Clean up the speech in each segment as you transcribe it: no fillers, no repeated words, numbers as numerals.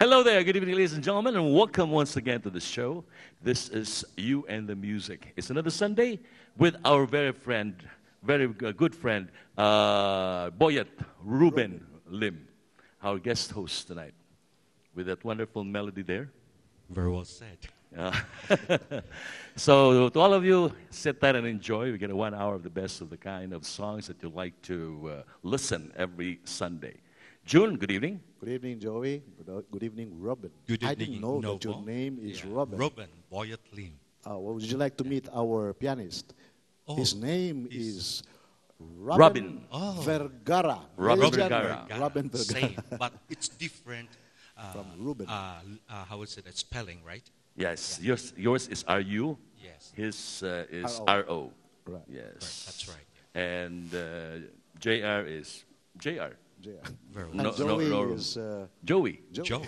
Hello there, good evening, ladies and gentlemen, and welcome once again to the show. This is You and the Music. It's another Sunday with our very good friend, Boyet Ruben Lim, our guest host tonight, with that wonderful melody there. Very well said. Uh, so to all of you, sit tight and enjoy. We get 1 hour of the best of the kind of songs that you like to listen every Sunday. June, good evening. Good evening, Joey. Good evening, Robin. Good I evening, didn't know that your Novo. name is Yeah, Robin. Robin Boyet Lim. Well, would you like to meet our pianist? Oh, His name he's- is Robin. Oh. Vergara. Robin Ladies and Vergara. gentlemen, Robin Vergara. Same, but it's different. From Ruben. How is it? Spelling, right? Yes, yours is R-U. Yes. His is R-O. R-O. Right. Yes. That's right. And J.R. is J.R. Yeah. Very well. And No, Joey no. is Joey. Joey. Joe.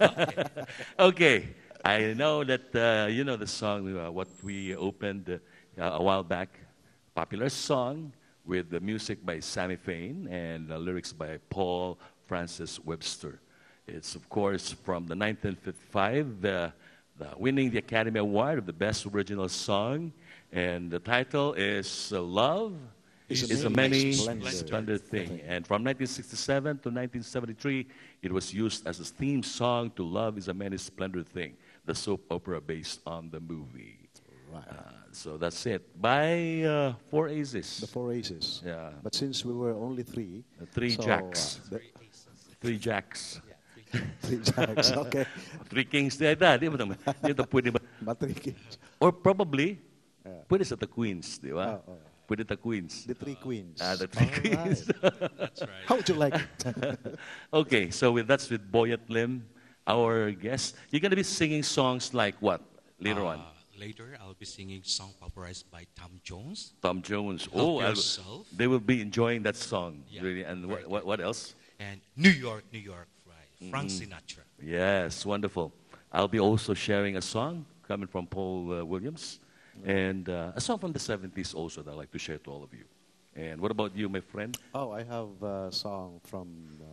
Okay, I know that you know the song, what we opened a while back, popular song with the music by Sammy Fain and the lyrics by Paul Francis Webster. It's, of course, from the 1955, winning the Academy Award of the Best Original Song, and the title is Love is a Many Splendid Thing. And from 1967 to 1973, it was used as a theme song to Love is a Many Splendid Thing, the soap opera based on the movie. Right. So that's it. By Four Aces. The Four Aces. Yeah. But since we were only three. Three so, jacks. the- Three Jacks. three jacks, okay. Three Kings. Di ba naman? Dito pwede ba? But three kings. Or probably, Yeah. pwede sa The Queens, di ba? Oh. Pwede The Queens. The three queens. The Three All Queens. right. That's right. How would you like it? Okay, so that's with Boyet Lim, our guest. You're going to be singing songs like what later on? Later, I'll be singing song popularized by Tom Jones. Tom Jones. Help I'll- Yourself. they will be enjoying that song. Yeah, Really. And very what else? And New York, right? Frank Sinatra. Yes, wonderful. I'll be also sharing a song coming from Paul Williams and a song from the 70s also that I'd like to share to all of you. And what about you, my friend? Oh, I have a song from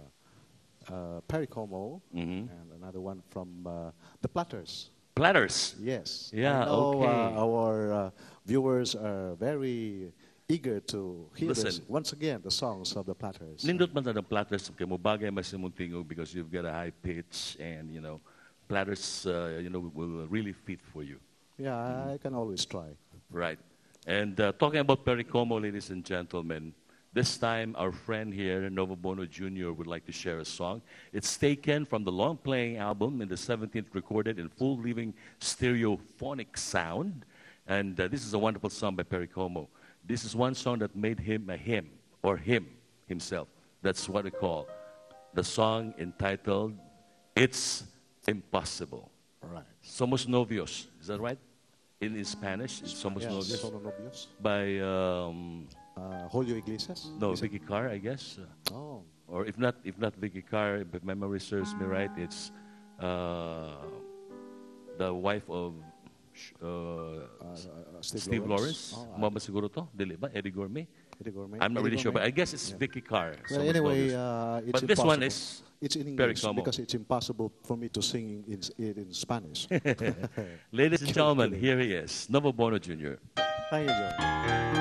Perry Como Mhm. and another one from The Platters. Platters. Yes. Yeah, I know okay. our viewers are very eager to hear this. Listen. Once again, the songs of The Platters. Nindot man ng Platters kay mo bagay mas imong tingog because you've got a high pitch and Platters will really fit for you. Yeah, I can always try. Right. And talking about Perry Como, ladies and gentlemen, this time our friend here, Novo Bono Jr., would like to share a song. It's taken from the long-playing album in the 17th, recorded in full living stereophonic sound. And this is a wonderful song by Perry Como. This is one song that made him a hymn, or him himself. That's what we call the song entitled It's Impossible. All right. Somos Novios. Is that right? In Spanish, it's Somos Yes, Novios. Solo Novios. By, Julio Iglesias? no, Is it? Vicky Carr, I guess. Oh, Or if not Vicky Carr, if memory serves me right, it's the wife of Steve Lawrence. Oh, Mama siguro to? Dili ba? Eddie Gourmet? Eddie Gourmet. I'm not really Eddie sure, but Gourmet. I guess it's Yeah. Vicky Carr. Well, Somos anyway, Novios. it's But this one impossible. is It's in Perry English Como. because it's impossible for me to sing in Spanish. Ladies and gentlemen, kidding. here he is, Novo Bono Jr. Thank you, Joe.